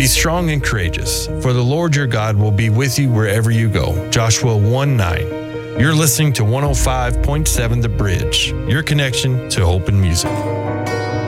Be strong and courageous, for the Lord your God will be with you wherever you go. Joshua 1:9. You're listening to 105.7 The Bridge, your connection to hope and music.